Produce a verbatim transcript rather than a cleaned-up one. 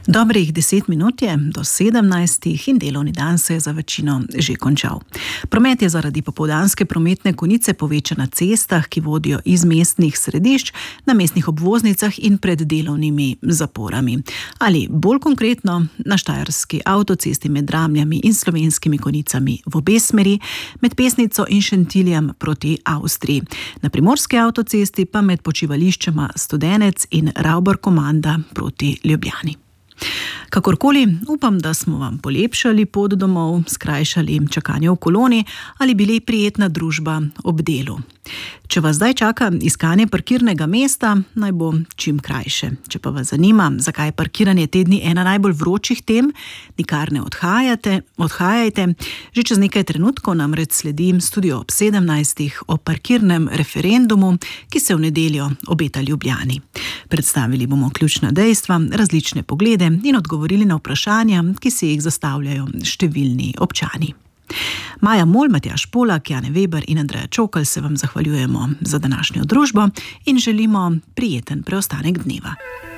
Dobrih deset minut je do sedemnajstih in delovni dan se je za večino že končal. Promet je zaradi popoldanske prometne konice povečan na cestah, ki vodijo iz mestnih središč, na mestnih obvoznicah in pred delovnimi zaporami. Ali bolj konkretno na štajerski avtocesti med Dramljami in Slovenskimi Konicami v obe smeri, med Pesnico in Šentiljem proti Avstriji. Na primorski avtocesti pa med počivališčema Studenec in Ravbar-Komanda proti Ljubljani. Kakorkoli, upam, da smo vam polepšali pot domov, skrajšali čakanje v koloni ali bili prijetna družba ob delu. Če vas zdaj čaka iskanje parkirnega mesta, naj bo čim krajše. Če pa vas zanima, zakaj je parkiranje te dni ena najbolj vročih tem, nikar ne odhajate, odhajajte. Že čez nekaj trenutkov namreč sledim studio ob sedemnajstih o parkirnem referendumu, ki se v nedeljo obeta Ljubljani. Predstavili bomo ključna dejstva, različne poglede in odgovorili na vprašanja, ki se jih zastavljajo številni občani. Maja Mol, Matjaž Polak, Jane Weber in Andreja Čokl se vam zahvaljujemo za današnjo družbo in želimo prijeten preostanek dneva.